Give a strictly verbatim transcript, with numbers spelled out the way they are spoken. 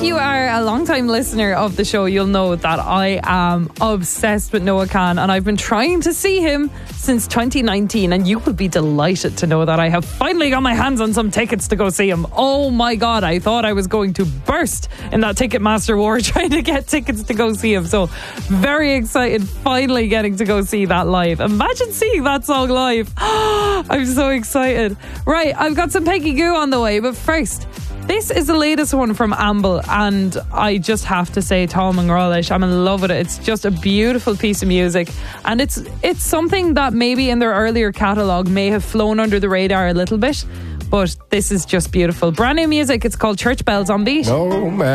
if you are a long-time listener of the show, you'll know that I am obsessed with Noah Kahan, and I've been trying to see him since twenty nineteen, and you will be delighted to know that I have finally got my hands on some tickets to go see him. Oh my God, I thought I was going to burst in that Ticketmaster war trying to get tickets to go see him. So very excited, finally getting to go see that live. Imagine seeing that song live. I'm so excited. Right, I've got some Peggy Gou on the way, but first, this is the latest one from Amble, and I just have to say, Tom and Grolish, I'm in love with it. It's just a beautiful piece of music, and it's it's something that maybe in their earlier catalogue may have flown under the radar a little bit, but this is just beautiful. Brand new music. It's called Church Bells on Beat. No man.